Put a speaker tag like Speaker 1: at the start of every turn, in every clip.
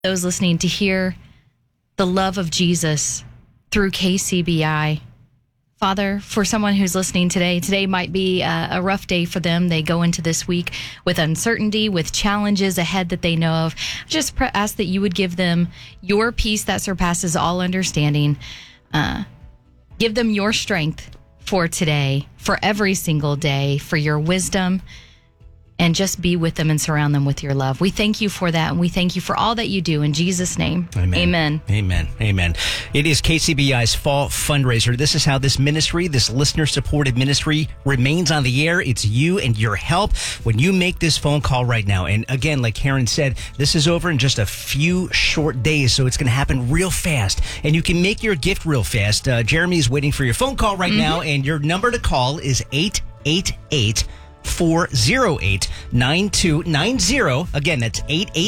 Speaker 1: those listening to hear the love of Jesus through KCBI. Father, for someone who's listening today might be a rough day for them. They go into this week with uncertainty, with challenges ahead that they know of. I just ask that you would give them your peace that surpasses all understanding. Give them your strength for today, for every single day, for your wisdom, and just be with them and surround them with your love. We thank you for that, and we thank you for all that you do. In Jesus' name, amen.
Speaker 2: Amen. Amen. It is KCBI's Fall Fundraiser. This is how this ministry, this listener-supported ministry, remains on the air. It's you and your help when you make this phone call right now. And again, like Karen said, this is over in just a few short days, so it's going to happen real fast. And you can make your gift real fast. Jeremy is waiting for your phone call right now, and your number to call is 888 408-9290. Again, that's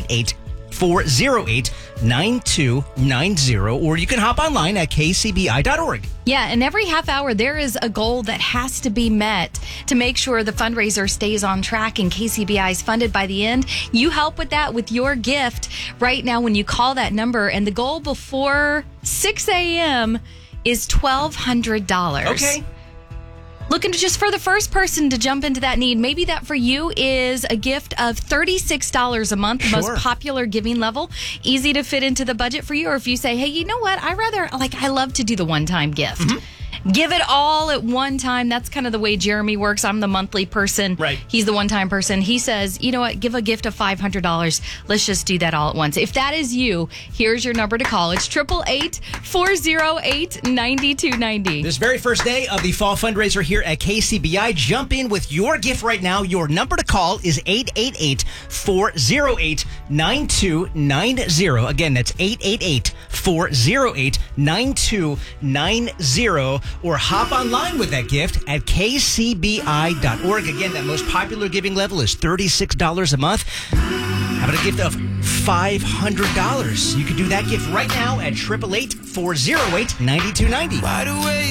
Speaker 2: 888-408-9290. Or you can hop online at kcbi.org.
Speaker 1: Yeah, and every half hour there is a goal that has to be met to make sure the fundraiser stays on track and KCBI is funded by the end. You help with that with your gift right now when you call that number. And the goal before 6 a.m. is $1,200.
Speaker 2: Okay.
Speaker 1: Looking to just for the first person to jump into that need. Maybe that for you is a gift of $36 a month, the most popular giving level. Easy to fit into the budget for you. Or if you say, hey, you know what? I love to do the one-time gift. Give it all at one time. That's kind of the way Jeremy works. I'm the monthly person.
Speaker 2: Right.
Speaker 1: He's the one-time person. He says, you know what? Give a gift of $500. Let's just do that all at once. If that is you, here's your number to call. It's 888-408-9290.
Speaker 2: This very first day of the Fall Fundraiser here at KCBI. Jump in with your gift right now. Your number to call is 888-408-9290. Again, that's 888-408-9290. Or hop online with that gift at kcbi.org. Again, that most popular giving level is $36 a month. How about a gift of $500? You can do that gift right now at 888-408-9290.